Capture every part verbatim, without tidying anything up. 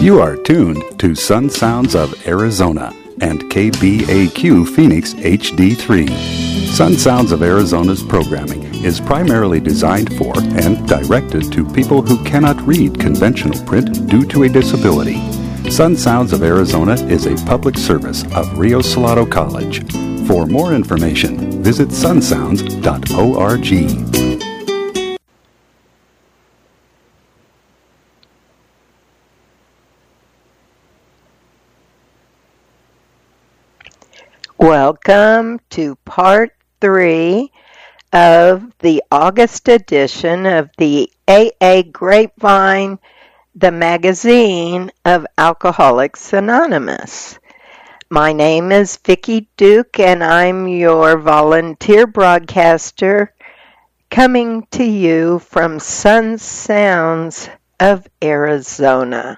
You are tuned to Sun Sounds of Arizona and K B A Q Phoenix H D three. Sun Sounds of Arizona's programming is primarily designed for and directed to people who cannot read conventional print due to a disability. Sun Sounds of Arizona is a public service of Rio Salado College. For more information, visit sun sounds dot org. Welcome to part three of the August edition of the A A Grapevine, the magazine of Alcoholics Anonymous. My name is Vicki Duke, and I'm your volunteer broadcaster coming to you from Sun Sounds of Arizona.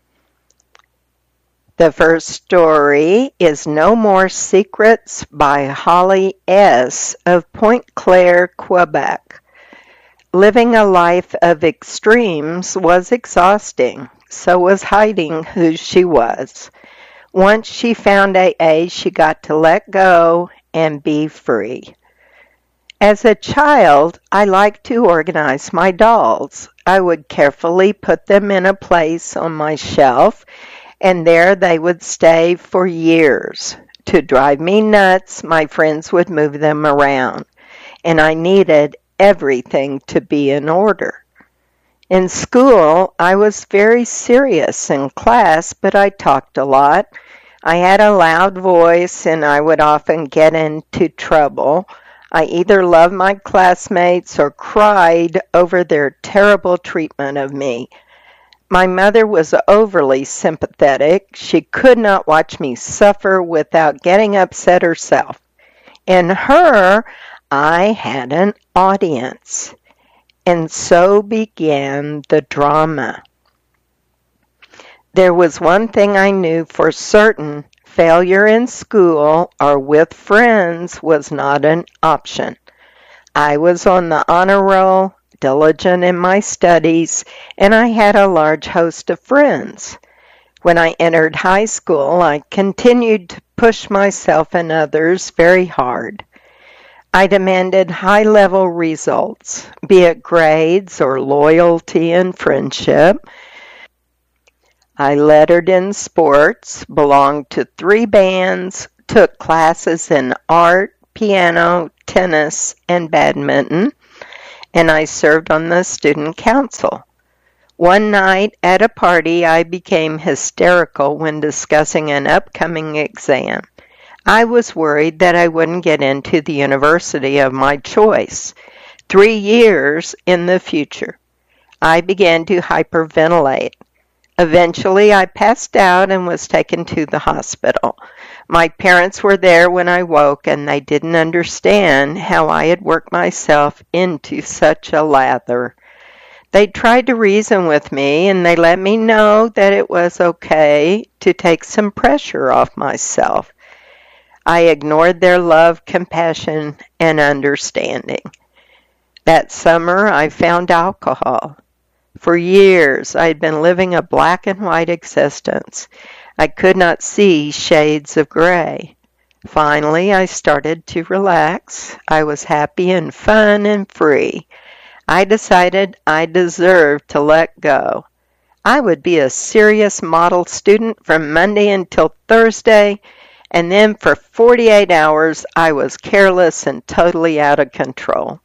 The first story is No More Secrets by Holly S. of Pointe Claire, Quebec. Living a life of extremes was exhausting, so was hiding who she was. Once she found A A, she got to let go and be free. As a child, I liked to organize my dolls. I would carefully put them in a place on my shelf, and there they would stay for years. To drive me nuts, my friends would move them around, and I needed everything to be in order. In school, I was very serious in class, but I talked a lot. I had a loud voice, and I would often get into trouble. I either loved my classmates or cried over their terrible treatment of me. My mother was overly sympathetic. She could not watch me suffer without getting upset herself. In her, I had an audience. And so began the drama. There was one thing I knew for certain: failure in school or with friends was not an option. I was on the honor roll, diligent in my studies, and I had a large host of friends. When I entered high school, I continued to push myself and others very hard. I demanded high-level results, be it grades or loyalty and friendship. I lettered in sports, belonged to three bands, took classes in art, piano, tennis, and badminton, and I served on the student council. One night at a party, I became hysterical when discussing an upcoming exam. I was worried that I wouldn't get into the university of my choice, three years in the future. I began to hyperventilate. Eventually, I passed out and was taken to the hospital. My parents were there when I woke, and they didn't understand how I had worked myself into such a lather. They tried to reason with me, and they let me know that it was okay to take some pressure off myself. I ignored their love, compassion, and understanding. That summer, I found alcohol. For years, I had been living a black and white existence. I could not see shades of gray. Finally, I started to relax. I was happy and fun and free. I decided I deserved to let go. I would be a serious model student from Monday until Thursday, and then for forty-eight hours, I was careless and totally out of control.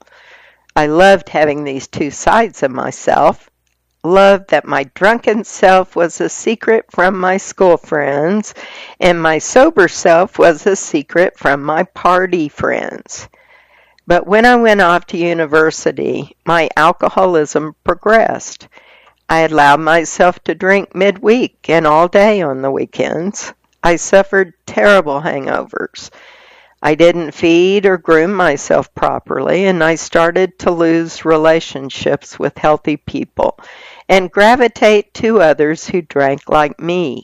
I loved having these two sides of myself. Loved that my drunken self was a secret from my school friends, and my sober self was a secret from my party friends. But when I went off to university, my alcoholism progressed. I allowed myself to drink midweek and all day on the weekends. I suffered terrible hangovers. I didn't feed or groom myself properly, and I started to lose relationships with healthy people and gravitate to others who drank like me.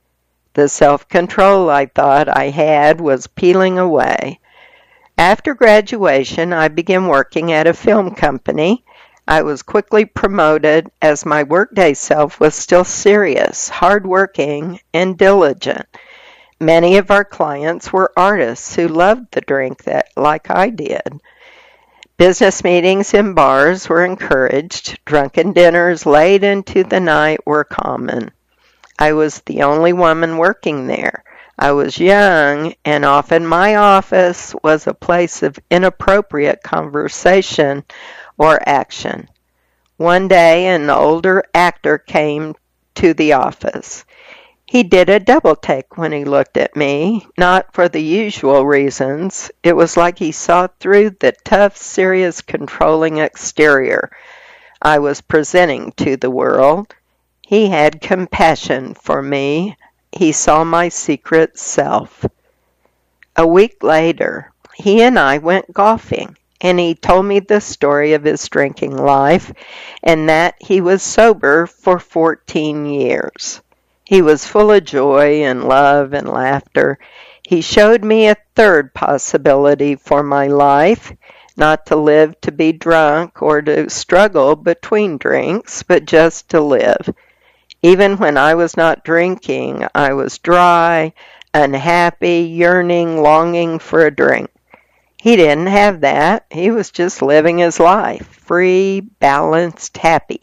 The self-control I thought I had was peeling away. After graduation, I began working at a film company. I was quickly promoted as my workday self was still serious, hardworking, and diligent. Many of our clients were artists who loved the drink that like I did. Business meetings in bars were encouraged. Drunken dinners late into the night were common. I was the only woman working there. I was young, and often my office was a place of inappropriate conversation or action. One day, an older actor came to the office. He did a double take when he looked at me, not for the usual reasons. It was like he saw through the tough, serious, controlling exterior I was presenting to the world. He had compassion for me. He saw my secret self. A week later, he and I went golfing, and he told me the story of his drinking life and that he was sober for fourteen years. He was full of joy and love and laughter. He showed me a third possibility for my life, not to live to be drunk or to struggle between drinks, but just to live. Even when I was not drinking, I was dry, unhappy, yearning, longing for a drink. He didn't have that. He was just living his life, free, balanced, happy.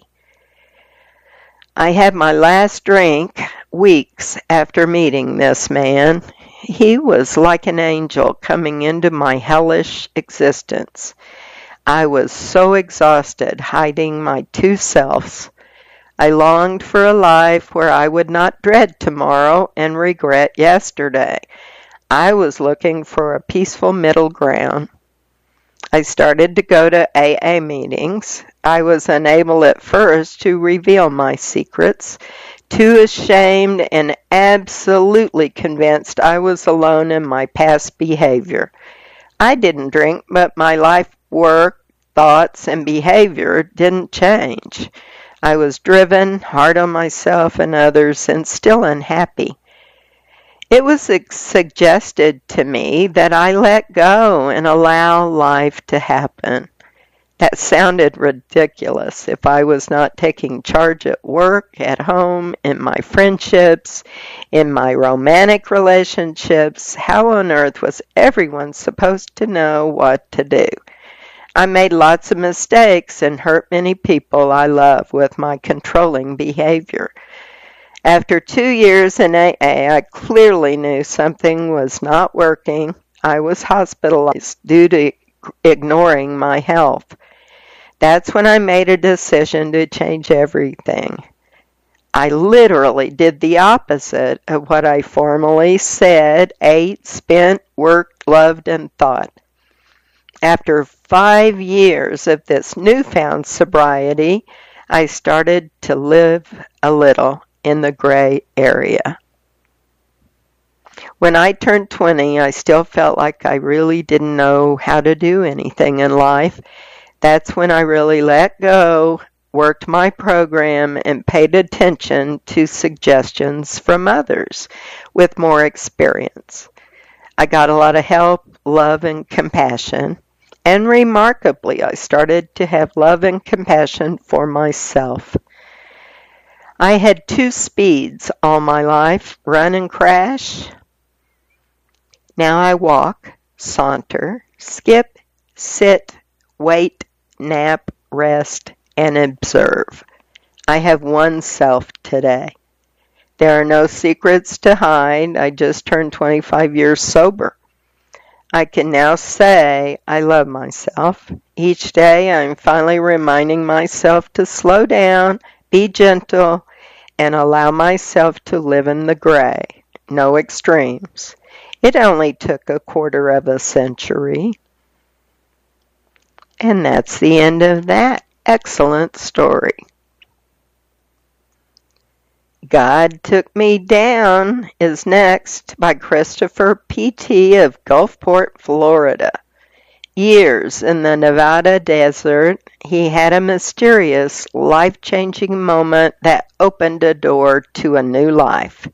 I had my last drink weeks after meeting this man. He was like an angel coming into my hellish existence. I was so exhausted hiding my two selves. I longed for a life where I would not dread tomorrow and regret yesterday. I was looking for a peaceful middle ground. I started to go to A A meetings. I was unable at first to reveal my secrets, too ashamed and absolutely convinced I was alone in my past behavior. I didn't drink, but my life, work, thoughts, and behavior didn't change. I was driven, hard on myself and others, and still unhappy. It was suggested to me that I let go and allow life to happen. That sounded ridiculous if I was not taking charge at work, at home, in my friendships, in my romantic relationships. How on earth was everyone supposed to know what to do? I made lots of mistakes and hurt many people I love with my controlling behavior. After two years in A A, I clearly knew something was not working. I was hospitalized due to ignoring my health. That's when I made a decision to change everything. I literally did the opposite of what I formerly said, ate, spent, worked, loved, and thought. After five years of this newfound sobriety, I started to live a little in the gray area. When I turned twenty, I still felt like I really didn't know how to do anything in life. That's when I really let go, worked my program, and paid attention to suggestions from others with more experience. I got a lot of help, love, and compassion. And remarkably, I started to have love and compassion for myself. I had two speeds all my life, run and crash. Now I walk, saunter, skip, sit, wait, nap, rest, and observe. I have one self today. There are no secrets to hide. I just turned twenty-five years sober. I can now say I love myself. Each day I'm finally reminding myself to slow down, be gentle, and allow myself to live in the gray. No extremes. It only took a quarter of a century. And that's the end of that excellent story. God Took Me Down is next by Christopher P T of Gulfport, Florida. Years in the Nevada desert, he had a mysterious, life-changing moment that opened a door to a new life.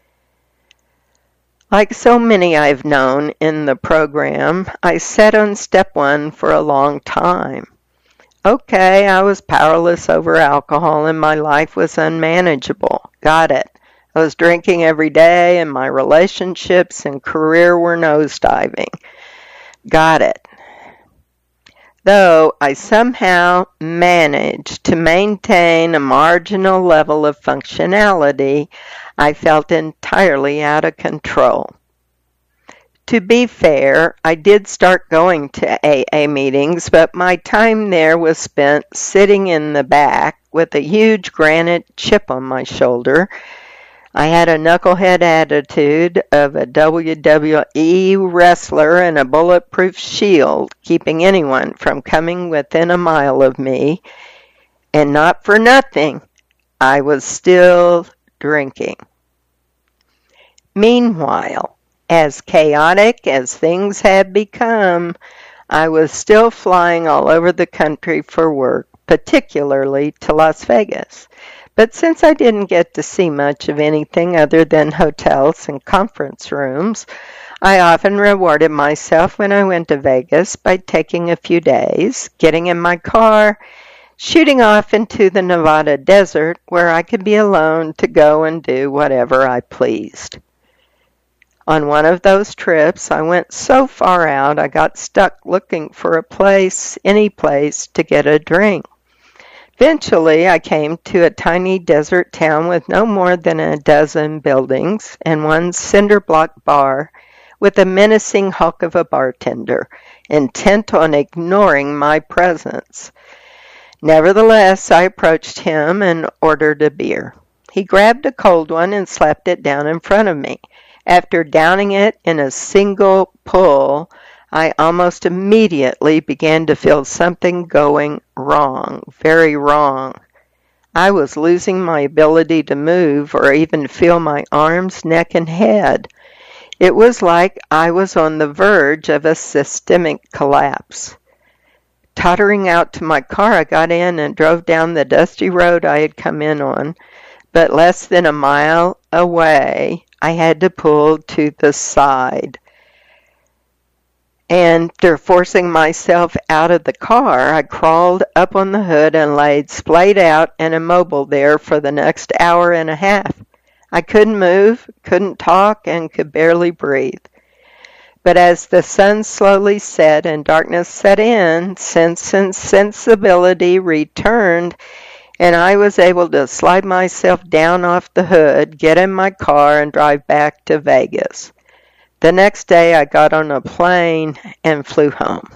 Like so many I've known in the program, I sat on step one for a long time. Okay, I was powerless over alcohol and my life was unmanageable. Got it. I was drinking every day and my relationships and career were nosediving. Got it. Though I somehow managed to maintain a marginal level of functionality, I felt entirely out of control. To be fair, I did start going to A A meetings, but my time there was spent sitting in the back with a huge granite chip on my shoulder. I had a knucklehead attitude of a W W E wrestler and a bulletproof shield, keeping anyone from coming within a mile of me. And not for nothing, I was still drinking. Meanwhile, as chaotic as things had become, I was still flying all over the country for work, particularly to Las Vegas. But since I didn't get to see much of anything other than hotels and conference rooms, I often rewarded myself when I went to Vegas by taking a few days, getting in my car, shooting off into the Nevada desert where I could be alone to go and do whatever I pleased. On one of those trips, I went so far out I got stuck looking for a place, any place, to get a drink. Eventually, I came to a tiny desert town with no more than a dozen buildings and one cinder block bar with a menacing hulk of a bartender, intent on ignoring my presence. Nevertheless, I approached him and ordered a beer. He grabbed a cold one and slapped it down in front of me. After downing it in a single pull, I almost immediately began to feel something going wrong, very wrong. I was losing my ability to move or even feel my arms, neck, and head. It was like I was on the verge of a systemic collapse. Tottering out to my car, I got in and drove down the dusty road I had come in on, but less than a mile away, I had to pull to the side. And after forcing myself out of the car, I crawled up on the hood and laid splayed out and immobile there for the next hour and a half. I couldn't move, couldn't talk, and could barely breathe. But as the sun slowly set and darkness set in, sense and sensibility returned, and I was able to slide myself down off the hood, get in my car, and drive back to Vegas. The next day, I got on a plane and flew home.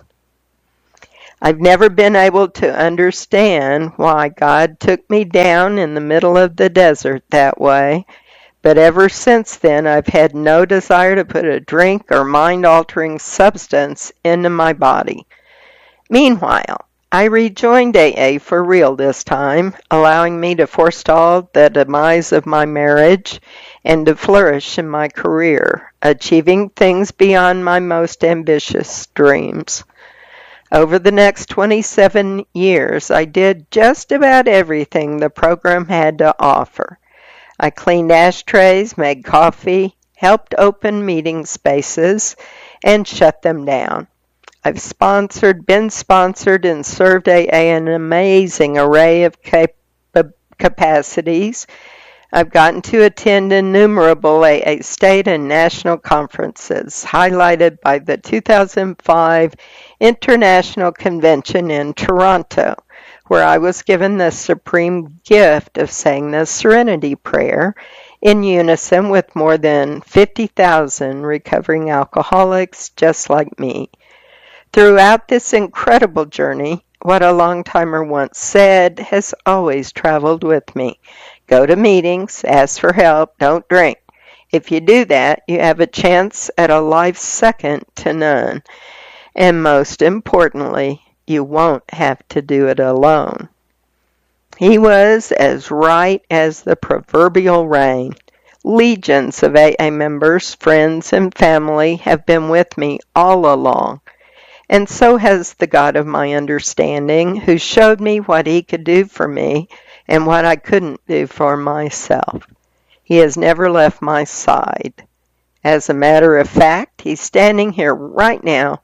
I've never been able to understand why God took me down in the middle of the desert that way, but ever since then, I've had no desire to put a drink or mind-altering substance into my body. Meanwhile, I rejoined A A for real this time, allowing me to forestall the demise of my marriage and to flourish in my career, achieving things beyond my most ambitious dreams. Over the next twenty-seven years, I did just about everything the program had to offer. I cleaned ashtrays, made coffee, helped open meeting spaces, and shut them down. I've sponsored, been sponsored, and served A A an amazing array of cap- capacities. I've gotten to attend innumerable A A state and national conferences, highlighted by the two thousand five International Convention in Toronto, where I was given the supreme gift of saying the Serenity Prayer in unison with more than fifty thousand recovering alcoholics just like me. Throughout this incredible journey, what a long-timer once said has always traveled with me. Go to meetings, ask for help, don't drink. If you do that, you have a chance at a life second to none. And most importantly, you won't have to do it alone. He was as right as the proverbial rain. Legions of A A members, friends, and family have been with me all along. And so has the God of my understanding, who showed me what he could do for me and what I couldn't do for myself. He has never left my side. As a matter of fact, he's standing here right now,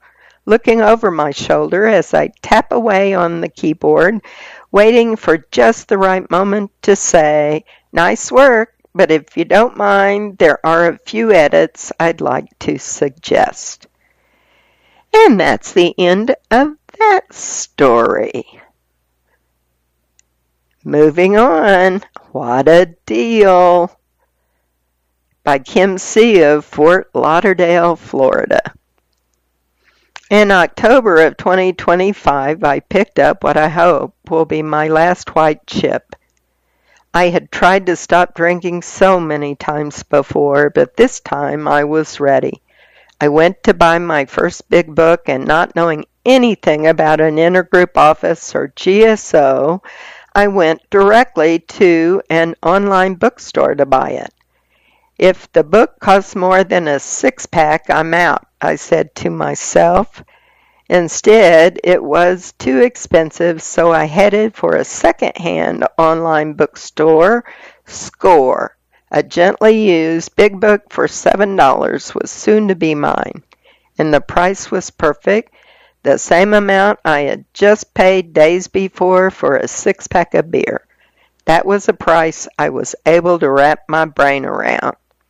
looking over my shoulder as I tap away on the keyboard, waiting for just the right moment to say, "Nice work, but if you don't mind, there are a few edits I'd like to suggest." And that's the end of that story. Moving on, What a Deal by Kim C. of Fort Lauderdale, Florida. In October of twenty twenty-five, I picked up what I hope will be my last white chip. I had tried to stop drinking so many times before, but this time I was ready. I went to buy my first big book, and not knowing anything about an intergroup office or G S O, I went directly to an online bookstore to buy it. If the book costs more than a six-pack, I'm out, I said to myself. Instead, it was too expensive, so I headed for a second-hand online bookstore, Score. A gently used big book for seven dollars was soon to be mine, and the price was perfect, the same amount I had just paid days before for a six-pack of beer. That was a price I was able to wrap my brain around.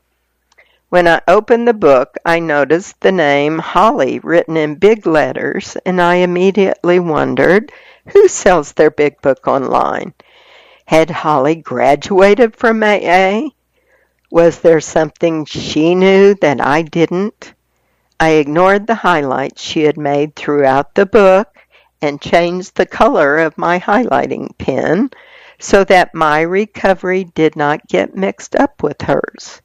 When I opened the book, I noticed the name Holly written in big letters, and I immediately wondered, who sells their big book online? Had Holly graduated from A A? Was there something she knew that I didn't? I ignored the highlights she had made throughout the book and changed the color of my highlighting pen so that my recovery did not get mixed up with hers.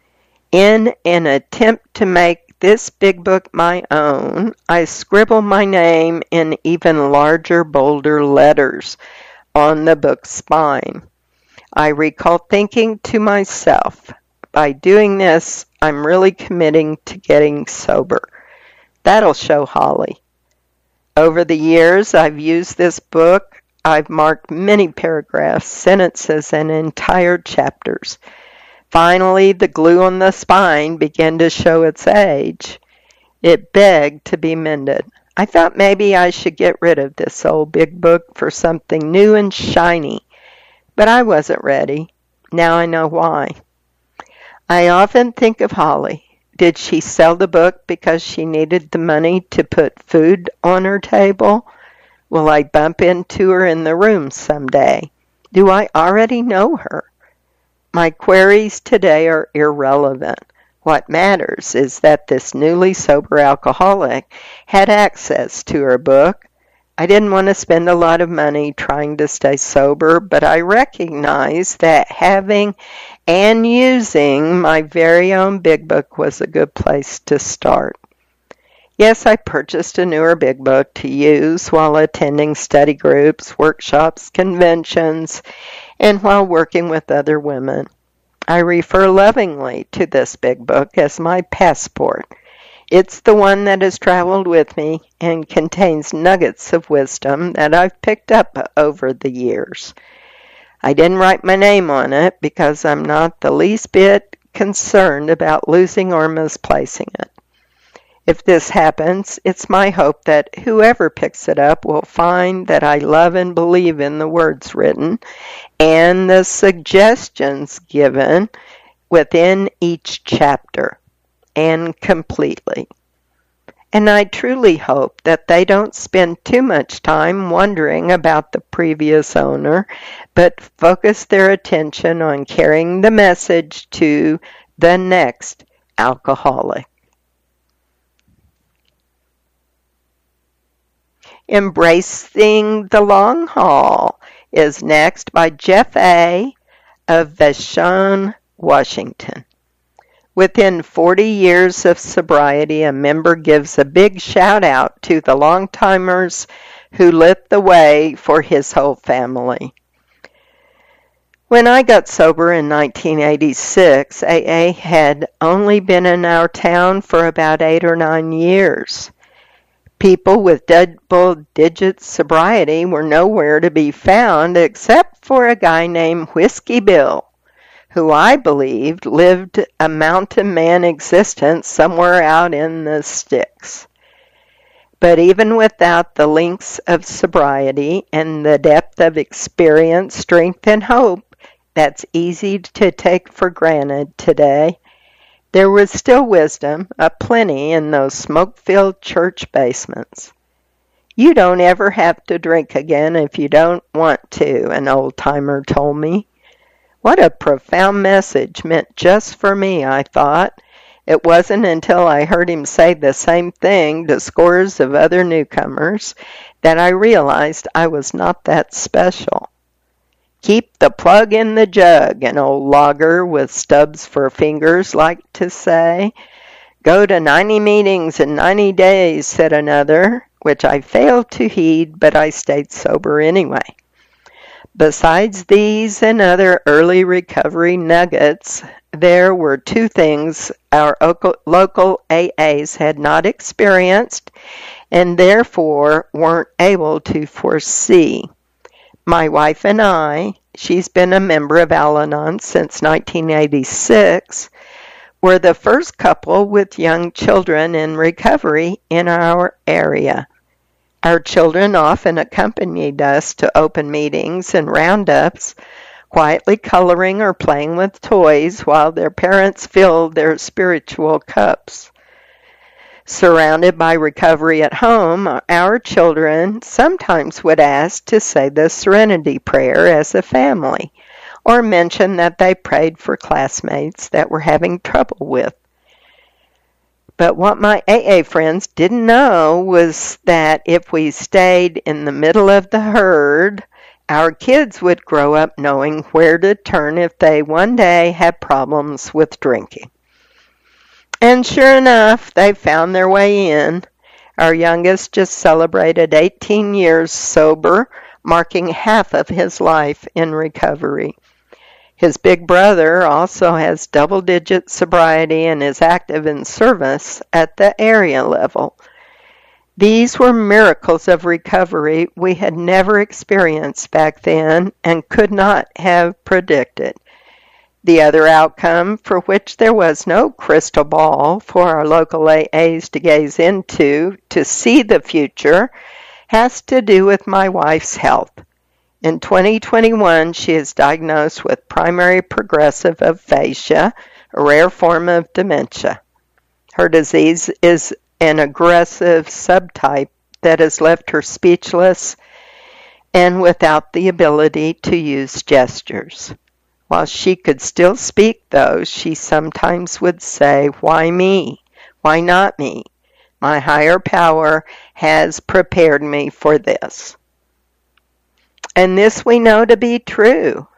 In an attempt to make this big book my own, I scribbled my name in even larger, bolder letters on the book's spine. I recall thinking to myself, by doing this, I'm really committing to getting sober. That'll show Holly. Over the years I've used this book, I've marked many paragraphs, sentences, and entire chapters. Finally, the glue on the spine began to show its age. It begged to be mended. I thought maybe I should get rid of this old big book for something new and shiny, but I wasn't ready. Now I know why. I often think of Holly. Did she sell the book because she needed the money to put food on her table? Will I bump into her in the room someday? Do I already know her? My queries today are irrelevant. What matters is that this newly sober alcoholic had access to her book. I didn't want to spend a lot of money trying to stay sober, but I recognize that having and using my very own big book was a good place to start. Yes, I purchased a newer big book to use while attending study groups, workshops, conventions, and while working with other women. I refer lovingly to this big book as my passport. It's the one that has traveled with me and contains nuggets of wisdom that I've picked up over the years. I didn't write my name on it because I'm not the least bit concerned about losing or misplacing it. If this happens, it's my hope that whoever picks it up will find that I love and believe in the words written and the suggestions given within each chapter, and completely. And I truly hope that they don't spend too much time wondering about the previous owner, but focus their attention on carrying the message to the next alcoholic. Embracing the Long Haul is next by Jeff A. of Vashon, Washington. Within forty years of sobriety, a member gives a big shout out to the long-timers who lit the way for his whole family. When I got sober in nineteen eighty-six, A A had only been in our town for about eight or nine years. People with double-digit sobriety were nowhere to be found except for a guy named Whiskey Bill, who I believed lived a mountain man existence somewhere out in the sticks. But even without the links of sobriety and the depth of experience, strength, and hope that's easy to take for granted today, there was still wisdom aplenty in those smoke-filled church basements. You don't ever have to drink again if you don't want to, an old-timer told me. What a profound message meant just for me, I thought. It wasn't until I heard him say the same thing to scores of other newcomers that I realized I was not that special. Keep the plug in the jug, an old logger with stubs for fingers liked to say. Go to ninety meetings in ninety days, said another, which I failed to heed, but I stayed sober anyway. Besides these and other early recovery nuggets, there were two things our local A As had not experienced and therefore weren't able to foresee. My wife and I, she's been a member of Al-Anon since nineteen eighty-six, were the first couple with young children in recovery in our area. Our children often accompanied us to open meetings and roundups, quietly coloring or playing with toys while their parents filled their spiritual cups. Surrounded by recovery at home, our children sometimes would ask to say the Serenity Prayer as a family, or mention that they prayed for classmates that were having trouble with. But what my A A friends didn't know was that if we stayed in the middle of the herd, our kids would grow up knowing where to turn if they one day had problems with drinking. And sure enough, they found their way in. Our youngest just celebrated eighteen years sober, marking half of his life in recovery. His big brother also has double-digit sobriety and is active in service at the area level. These were miracles of recovery we had never experienced back then and could not have predicted. The other outcome, for which there was no crystal ball for our local A As to gaze into to see the future, has to do with my wife's health. In twenty twenty-one, she is diagnosed with primary progressive aphasia, a rare form of dementia. Her disease is an aggressive subtype that has left her speechless and without the ability to use gestures. While she could still speak, though, she sometimes would say, "Why me? Why not me? My higher power has prepared me for this." And this we know to be true.